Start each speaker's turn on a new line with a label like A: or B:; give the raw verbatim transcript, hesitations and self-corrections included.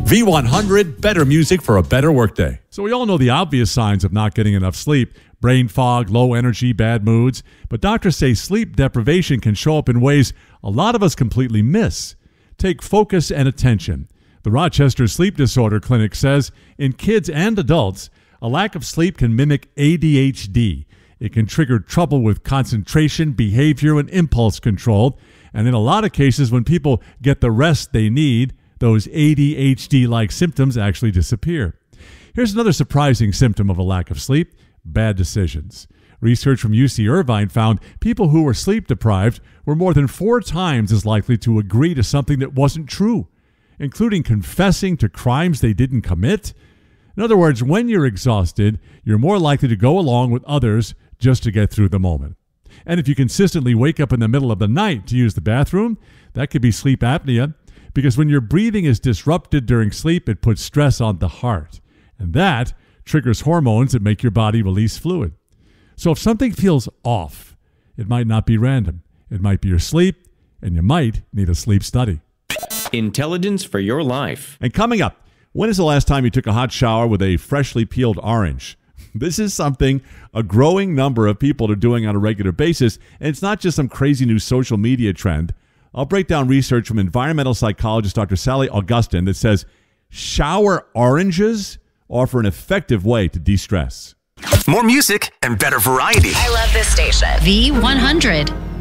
A: V one hundred, better music for a better workday.
B: So we all know the obvious signs of not getting enough sleep: brain fog, low energy, bad moods. But doctors say sleep deprivation can show up in ways a lot of us completely miss. Take focus and attention. The Rochester Sleep Disorder Clinic says in kids and adults, a lack of sleep can mimic A D H D. It can trigger trouble with concentration, behavior, and impulse control. And in a lot of cases, when people get the rest they need, those A D H D-like symptoms actually disappear. Here's another surprising symptom of a lack of sleep: bad decisions. Research from U C Irvine found people who were sleep deprived were more than four times as likely to agree to something that wasn't true, including confessing to crimes they didn't commit. In other words, when you're exhausted, you're more likely to go along with others just to get through the moment. And if you consistently wake up in the middle of the night to use the bathroom, that could be sleep apnea, because when your breathing is disrupted during sleep, it puts stress on the heart. And that triggers hormones that make your body release fluid. So if something feels off, it might not be random. It might be your sleep, and you might need a sleep study.
C: Intelligence for your life.
B: And coming up, when is the last time you took a hot shower with a freshly peeled orange? This is something a growing number of people are doing on a regular basis, and it's not just some crazy new social media trend. I'll break down research from environmental psychologist Doctor Sally Augustin that says shower oranges offer an effective way to de-stress.
D: More music and better variety.
E: I love this station. V one hundred.